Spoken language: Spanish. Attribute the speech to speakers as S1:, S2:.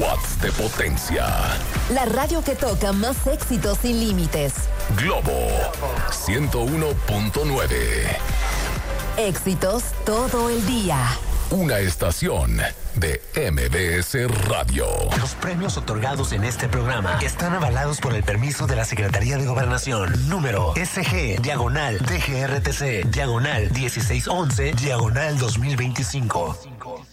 S1: watts de potencia.
S2: La radio que toca más éxitos sin límites.
S1: Globo 101.9.
S2: Éxitos todo el día.
S1: Una estación de MBS Radio.
S3: Los premios otorgados en este programa están avalados por el permiso de la Secretaría de Gobernación. Número SG/DGRTC/1611/2025.